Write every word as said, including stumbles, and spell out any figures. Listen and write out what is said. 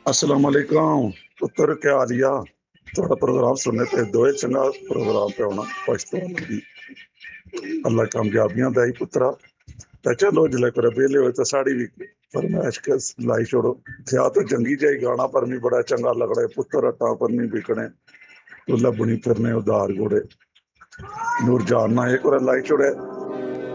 अस्सलाम वालेकुम पुत्र, क्या हाल या थोड़ा प्रोग्राम सुनने पे दोए चंगा प्रोग्राम पे होना पाकिस्तान की अल्लाह कामयाबियां दाई पुत्रा। ते चलो जिले कर बेले होए तो साड़ी भी फरमाइश के लाई छोड़ो। थिया तो जंगी जाई गाना पर मी बड़ा चंगा लग रहा है पुत्र, अट्टा पर मी बिकने तो लबनी फिरने उधार घोड़े नूर जान ना एक और लाई छोड़े